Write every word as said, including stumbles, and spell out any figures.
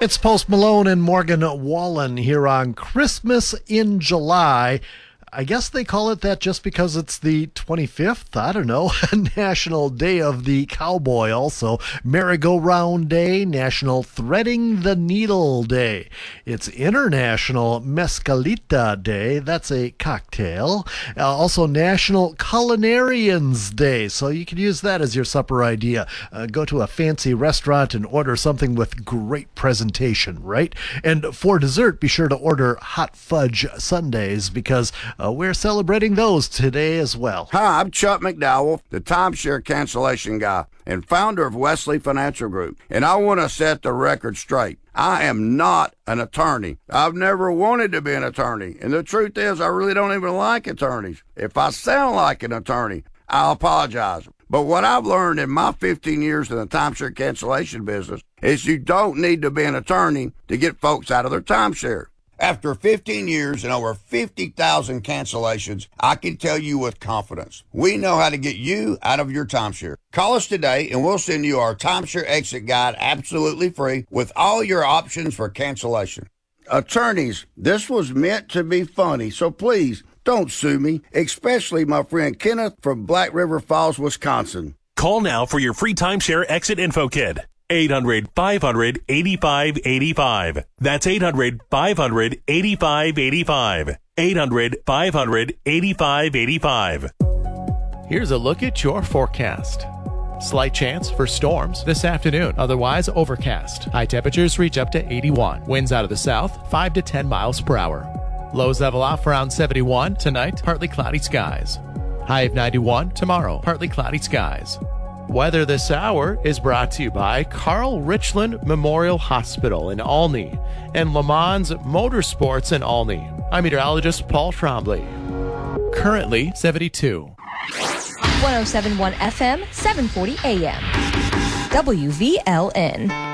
It's Post Malone and Morgan Wallen here on Christmas in July. I guess they call it that just because it's the twenty-fifth, I don't know, National Day of the Cowboy also, Merry-Go-Round Day, National Threading the Needle Day. It's International Mezcalita Day, that's a cocktail. Uh, also National Culinarians Day, so you can use that as your supper idea. Uh, go to a fancy restaurant and order something with great presentation, right? And for dessert, be sure to order hot fudge sundaes because uh, we're celebrating those today as well. Hi, I'm Chuck McDowell, the timeshare cancellation guy and founder of Wesley Financial Group, and I want to set the record straight. I am not an attorney. I've never wanted to be an attorney, and the truth is I really don't even like attorneys. If I sound like an attorney, I apologize. But what I've learned in my fifteen years in the timeshare cancellation business is you don't need to be an attorney to get folks out of their timeshare. After fifteen years and over fifty thousand cancellations, I can tell you with confidence, we know how to get you out of your timeshare. Call us today and we'll send you our timeshare exit guide absolutely free with all your options for cancellation. Attorneys, this was meant to be funny, so please don't sue me, especially my friend Kenneth from Black River Falls, Wisconsin. Call now for your free timeshare exit info kit. eight hundred, five hundred, eighty-five eighty-five. That's eight hundred, five hundred, eighty-five eighty-five. eight hundred, five hundred, eighty-five eighty-five. Here's a look at your forecast. Slight chance for storms this afternoon, otherwise overcast. High temperatures reach up to eighty-one. Winds out of the south, five to ten miles per hour. Lows level off around seventy-one. Tonight, partly cloudy skies. High of ninety-one. Tomorrow, partly cloudy skies. Weather this hour is brought to you by Carl Richland Memorial Hospital in Olney and Le Mans Motorsports in Olney. I'm meteorologist Paul Trombley. Currently seventy-two. one oh seven point one F M, seven forty A M. W V L N.